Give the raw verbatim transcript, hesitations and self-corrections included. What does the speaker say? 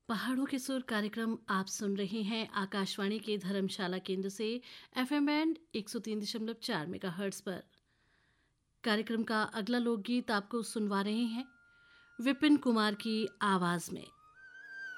पहाड़ों के सुर कार्यक्रम आप सुन रहे हैं आकाशवाणी के धर्मशाला केंद्र से एफएम बैंड एक सौ तीन दशमलव चार मेगाहर्ट्ज पर। कार्यक्रम का अगला लोकगीत आपको सुनवा रहे हैं विपिन कुमार की आवाज में।